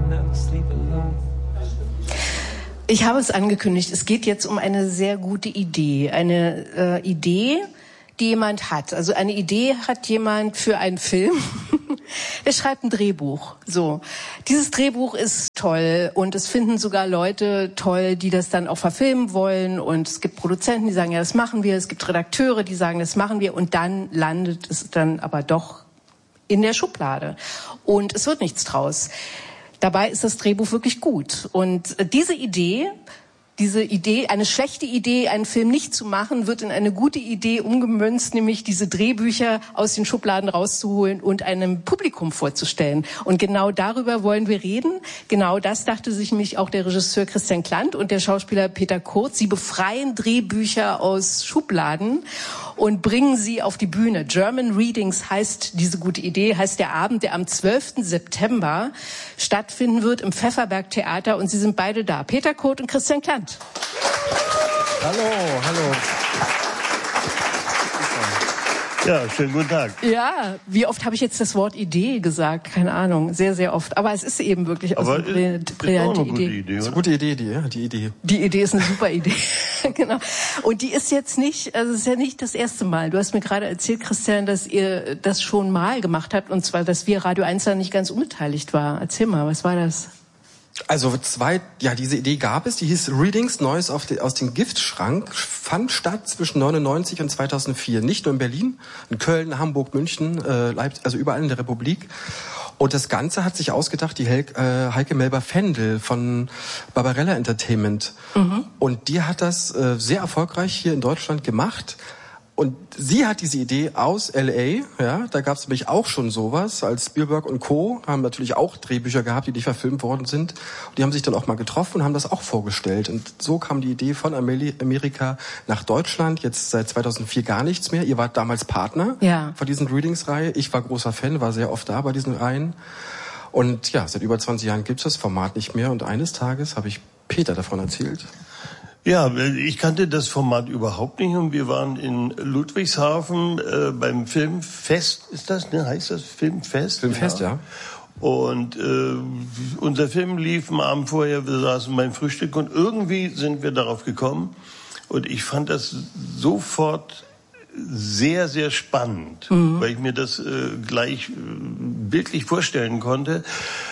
Ich habe es angekündigt, es geht jetzt um eine sehr gute Idee. Eine Idee, die jemand hat. Also eine Idee hat jemand für einen Film. Er schreibt ein Drehbuch. So, dieses Drehbuch ist toll und es finden sogar Leute toll, die das dann auch verfilmen wollen. Und es gibt Produzenten, die sagen, ja, das machen wir. Es gibt Redakteure, die sagen, das machen wir. Und dann landet es dann aber doch in der Schublade. Und es wird nichts draus. Dabei ist das Drehbuch wirklich gut. Und diese Idee, eine schlechte Idee, einen Film nicht zu machen, wird in eine gute Idee umgemünzt, nämlich diese Drehbücher aus den Schubladen rauszuholen und einem Publikum vorzustellen. Und genau darüber wollen wir reden. Genau das dachte sich nämlich auch der Regisseur Christian Klant und der Schauspieler Peter Kurz. Sie befreien Drehbücher aus Schubladen und bringen sie auf die Bühne. German Readings heißt diese gute Idee, heißt der Abend, der am 12. September stattfinden wird im Pfefferberg Theater. Und Sie sind beide da, Peter Kurz und Christian Klant. Hallo, hallo. Ja, schönen guten Tag. Ja, wie oft habe ich jetzt das Wort Idee gesagt? Keine Ahnung, sehr, sehr oft. Aber es ist eben wirklich auch eine brillante Idee. Das ist eine gute Idee, die Idee. Die Idee ist eine super Idee, genau. Und die ist jetzt nicht, also es ist ja nicht das erste Mal. Du hast mir gerade erzählt, Christian, dass ihr das schon mal gemacht habt, und zwar, dass wir Radio 1 da nicht ganz unbeteiligt war. Erzähl mal, was war das? Also diese Idee gab es, die hieß Readings, Neues aus dem Giftschrank, fand statt zwischen 99 und 2004. Nicht nur in Berlin, in Köln, Hamburg, München, Leipzig, also überall in der Republik. Und das Ganze hat sich ausgedacht die Heike Melber-Fendel von Barbarella Entertainment. Mhm. Und die hat das sehr erfolgreich hier in Deutschland gemacht. Und sie hat diese Idee aus L.A., ja, da gab es nämlich auch schon sowas, als Spielberg und Co. haben natürlich auch Drehbücher gehabt, die nicht verfilmt worden sind. Und die haben sich dann auch mal getroffen und haben das auch vorgestellt. Und so kam die Idee von Amerika nach Deutschland, jetzt seit 2004 gar nichts mehr. Ihr wart damals Partner von diesen Readings-Reihe. Ich war großer Fan, war sehr oft da bei diesen Reihen. Und ja, seit über 20 Jahren gibt's das Format nicht mehr. Und eines Tages habe ich Peter davon erzählt. Ja, ich kannte das Format überhaupt nicht und wir waren in Ludwigshafen beim Filmfest, ist das, ne? Heißt das Filmfest? Filmfest, ja. Und unser Film lief am Abend vorher, wir saßen beim Frühstück und irgendwie sind wir darauf gekommen und ich fand das sofort sehr, sehr spannend, weil ich mir das gleich bildlich vorstellen konnte.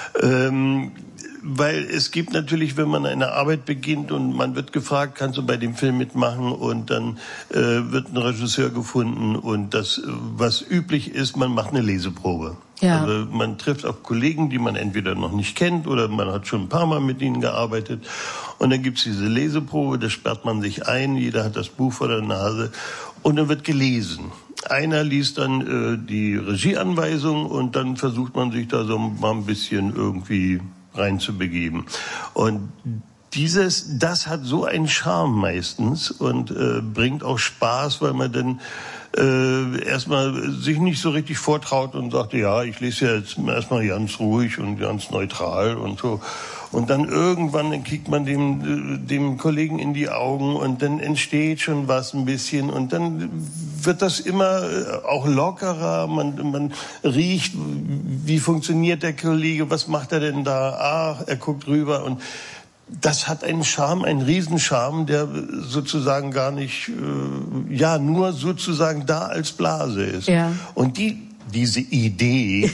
Weil es gibt natürlich, wenn man eine Arbeit beginnt und man wird gefragt, kannst du bei dem Film mitmachen, und dann wird ein Regisseur gefunden und das, was üblich ist, man macht eine Leseprobe. Ja. Also man trifft auf Kollegen, die man entweder noch nicht kennt oder man hat schon ein paar Mal mit ihnen gearbeitet, und dann gibt's diese Leseprobe, da sperrt man sich ein, jeder hat das Buch vor der Nase und dann wird gelesen. Einer liest dann die Regieanweisung und dann versucht man sich da so mal ein bisschen irgendwie reinzubegeben. Und das hat so einen Charme meistens und bringt auch Spaß, weil man dann erstmal sich nicht so richtig vortraut und sagt, ja, ich lese ja jetzt erstmal ganz ruhig und ganz neutral und so. Und dann irgendwann dann kriegt man dem Kollegen in die Augen und dann entsteht schon was ein bisschen und dann wird das immer auch lockerer. Man riecht, wie funktioniert der Kollege, was macht er denn da? Ach, er guckt rüber, und das hat einen Charme, einen Riesenscharme, der sozusagen gar nicht, nur sozusagen da als Blase ist. Ja. Und diese Idee,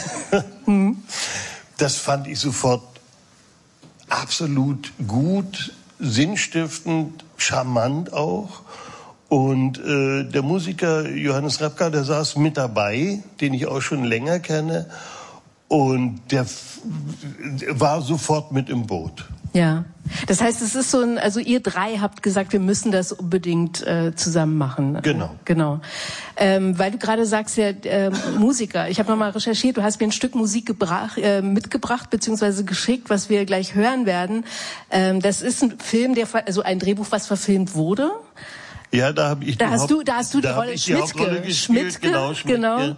das fand ich sofort absolut gut, sinnstiftend, charmant auch. Und der Musiker Johannes Repka, der saß mit dabei, den ich auch schon länger kenne. Und der war sofort mit im Boot. Ja, das heißt, es ist so also ihr drei habt gesagt, wir müssen das unbedingt zusammen machen. Genau. Weil du gerade sagst, ja, Musiker, ich habe nochmal recherchiert, du hast mir ein Stück Musik mitgebracht, beziehungsweise geschickt, was wir gleich hören werden. Das ist ein Film, also ein Drehbuch, was verfilmt wurde. Ja, da habe ich hast du die Rolle Schmidtke, genau.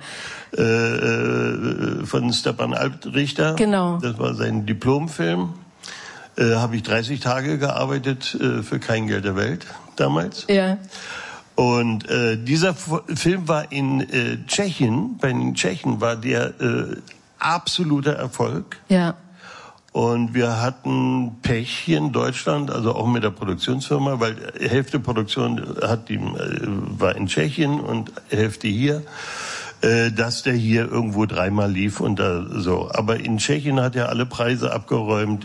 Von Stepan Altrichter. Genau. Das war sein Diplomfilm. Habe ich 30 Tage gearbeitet für kein Geld der Welt damals. Ja. Und dieser Film war in Tschechien. Bei den Tschechen war der absoluter Erfolg. Ja. Und wir hatten Pech hier in Deutschland, also auch mit der Produktionsfirma, weil Hälfte Produktion war in Tschechien und Hälfte hier, dass der hier irgendwo dreimal lief und so. Aber in Tschechien hat er alle Preise abgeräumt.